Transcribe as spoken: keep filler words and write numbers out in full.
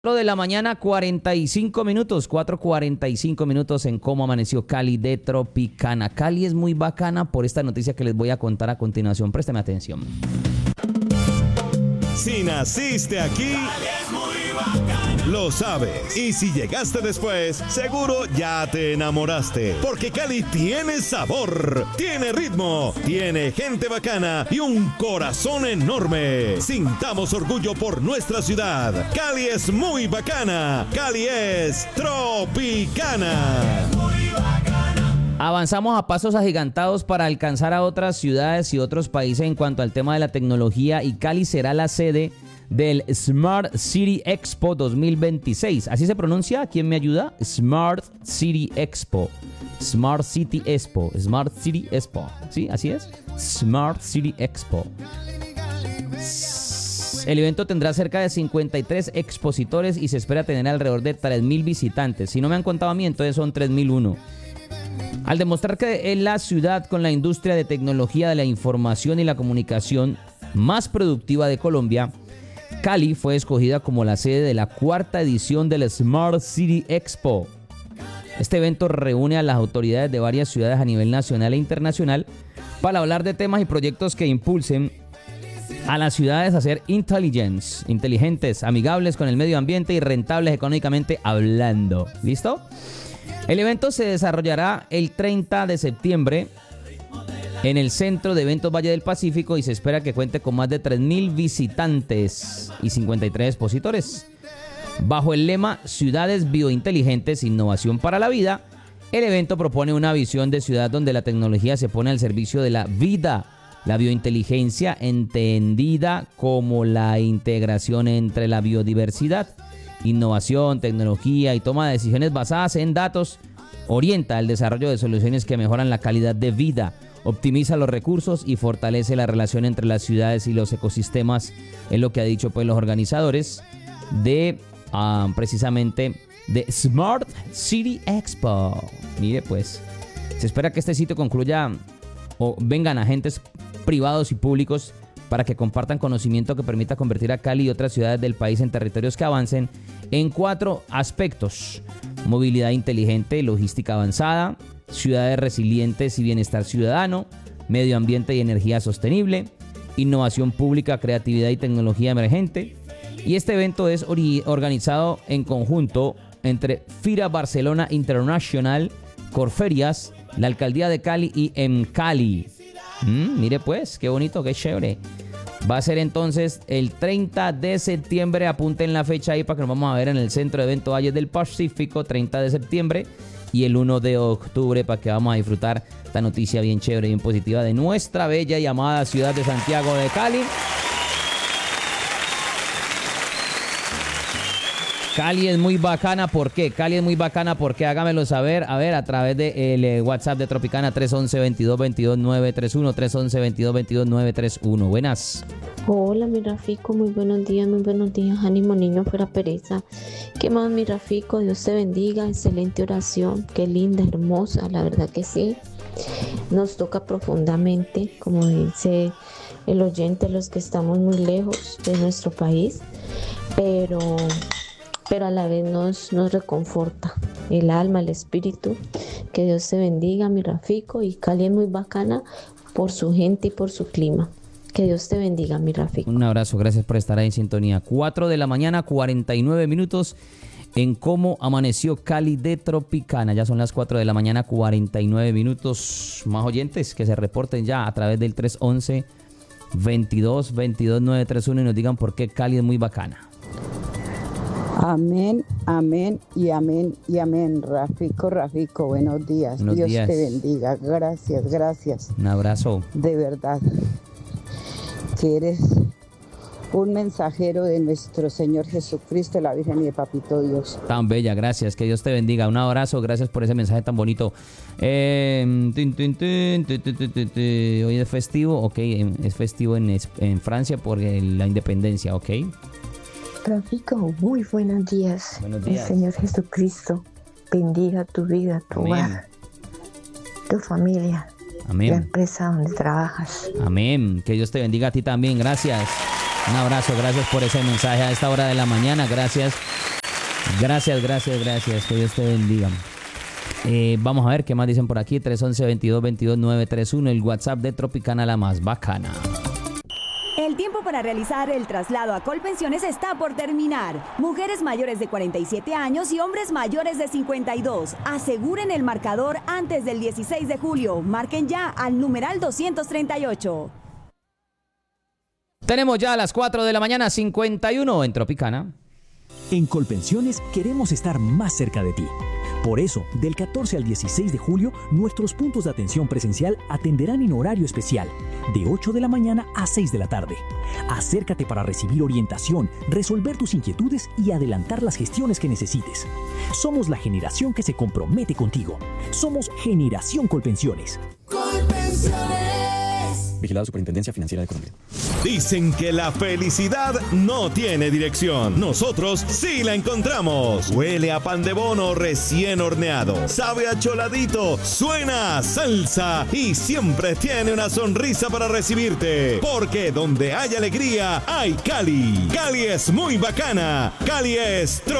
cuatro de la mañana, cuarenta y cinco minutos, cuatro cuarenta y cinco minutos en cómo amaneció Cali de Tropicana. Cali es muy bacana por esta noticia que les voy a contar a continuación. Présteme atención. Si naciste aquí, Cali es muy bacana, lo sabes. Y si llegaste después, seguro ya te enamoraste. Porque Cali tiene sabor, tiene ritmo, tiene gente bacana y un corazón enorme. Sintamos orgullo por nuestra ciudad. Cali es muy bacana. Cali es Tropicana. Avanzamos a pasos agigantados para alcanzar a otras ciudades y otros países en cuanto al tema de la tecnología, y Cali será la sede del Smart City Expo dos mil veintiséis. ¿Así se pronuncia? ¿Quién me ayuda? Smart City Expo. Smart City Expo. Smart City Expo. ¿Sí? ¿Así es? Smart City Expo. El evento tendrá cerca de cincuenta y tres expositores y se espera tener alrededor de tres mil visitantes. Si no me han contado a mí, entonces son tres mil uno. Al demostrar que es la ciudad con la industria de tecnología de la información y la comunicación más productiva de Colombia, Cali fue escogida como la sede de la cuarta edición del Smart City Expo. Este evento reúne a las autoridades de varias ciudades a nivel nacional e internacional para hablar de temas y proyectos que impulsen a las ciudades a ser intelligence, inteligentes, amigables con el medio ambiente y rentables económicamente hablando. ¿Listo? El evento se desarrollará el treinta de septiembre en el Centro de Eventos Valle del Pacífico y se espera que cuente con más de tres mil visitantes y cincuenta y tres expositores. Bajo el lema Ciudades Biointeligentes, Innovación para la Vida, el evento propone una visión de ciudad donde la tecnología se pone al servicio de la vida. La biointeligencia, entendida como la integración entre la biodiversidad, innovación, tecnología y toma de decisiones basadas en datos, orienta el desarrollo de soluciones que mejoran la calidad de vida, optimiza los recursos y fortalece la relación entre las ciudades y los ecosistemas, es lo que ha dicho pues los organizadores de uh, precisamente de Smart City Expo. Mire pues, se espera que este sitio concluya o vengan agentes privados y públicos para que compartan conocimiento que permita convertir a Cali y otras ciudades del país en territorios que avancen en cuatro aspectos: movilidad inteligente, logística avanzada, ciudades resilientes y bienestar ciudadano, medio ambiente y energía sostenible, innovación pública, creatividad y tecnología emergente. Y este evento es ori- organizado en conjunto entre Fira Barcelona International, Corferias, la Alcaldía de Cali y EMCALI. Mm, mire pues, qué bonito, qué chévere. Va a ser entonces el treinta de septiembre, apunten la fecha ahí para que nos vamos a ver en el Centro de Eventos Valles del Pacífico, treinta de septiembre, y el uno de octubre para que vamos a disfrutar esta noticia bien chévere, bien positiva de nuestra bella y amada ciudad de Santiago de Cali. Cali es muy bacana, ¿por qué? Cali es muy bacana, ¿por qué? Hágamelo saber, a ver, a través del de WhatsApp de Tropicana tres once, veintidós veintidós, nueve treinta y uno, tres once, veintidós veintidós, nueve treinta y uno. Buenas. Hola, mi Rafico, muy buenos días, muy buenos días, ánimo niño, fuera pereza. ¿Qué más, mi Rafico? Dios te bendiga, excelente oración, qué linda, hermosa, la verdad que sí. Nos toca profundamente, como dice el oyente, los que estamos muy lejos de nuestro país, pero... pero a la vez nos, nos reconforta el alma, el espíritu. Que Dios te bendiga, mi Rafico, y Cali es muy bacana por su gente y por su clima. Que Dios te bendiga, mi Rafico. Un abrazo, gracias por estar ahí en sintonía. cuatro de la mañana, cuarenta y nueve minutos en cómo amaneció Cali de Tropicana. Ya son las cuatro de la mañana, cuarenta y nueve minutos. Más oyentes que se reporten ya a través del tres once, veintidós veintidós, nueve treinta y uno y nos digan por qué Cali es muy bacana. Amén, amén y amén y amén. Rafico, Rafico, buenos días. Buenos Dios días. te bendiga. Gracias, gracias. Un abrazo. De verdad que eres un mensajero de nuestro Señor Jesucristo, la Virgen y de Papito Dios. Tan bella, gracias, que Dios te bendiga. Un abrazo, gracias por ese mensaje tan bonito. Eh, tin, tin, tin, tin, tin, tin, tin. Hoy es festivo, ok, es festivo en, en Francia por la independencia, ok. Rafico, muy buenos días. Buenos días. El Señor Jesucristo bendiga tu vida, tu Amén. hogar, tu familia, Amén. la empresa donde trabajas. Amén. Que Dios te bendiga a ti también. Gracias. Un abrazo. Gracias por ese mensaje a esta hora de la mañana. Gracias Gracias, gracias, gracias. Que Dios te bendiga. Eh, vamos a ver qué más dicen por aquí. tres once, veintidós veintidós, nueve treinta y uno, el WhatsApp de Tropicana, la más bacana. El tiempo para realizar el traslado a Colpensiones está por terminar. Mujeres mayores de cuarenta y siete años y hombres mayores de cincuenta y dos. Aseguren el marcador antes del dieciséis de julio. Marquen ya al numeral doscientos treinta y ocho. Tenemos ya a las cuatro de la mañana, cincuenta y uno en Tropicana. En Colpensiones queremos estar más cerca de ti. Por eso, del catorce al dieciséis de julio, nuestros puntos de atención presencial atenderán en horario especial, de ocho de la mañana a seis de la tarde. Acércate para recibir orientación, resolver tus inquietudes y adelantar las gestiones que necesites. Somos la generación que se compromete contigo. Somos Generación Colpensiones. Colpensiones. Vigilado Superintendencia Financiera de Colombia. Dicen que la felicidad no tiene dirección. Nosotros sí la encontramos. Huele a pan de bono recién horneado. Sabe a choladito. Suena a salsa. Y siempre tiene una sonrisa para recibirte. Porque donde hay alegría, hay Cali. Cali es muy bacana. Cali es